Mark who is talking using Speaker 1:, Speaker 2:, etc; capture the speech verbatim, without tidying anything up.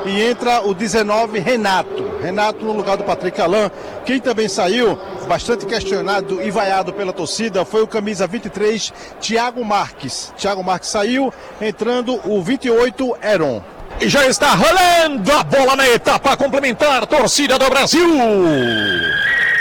Speaker 1: e entra o dezenove, Renato. Renato no lugar do Patrick Alain. Quem também saiu, bastante questionado e vaiado pela torcida, foi o camisa vinte e três, Thiago Marques. Thiago Marques saiu, entrando o vinte e oito, Heron.
Speaker 2: E já está rolando a bola na etapa complementar, torcida do Brasil.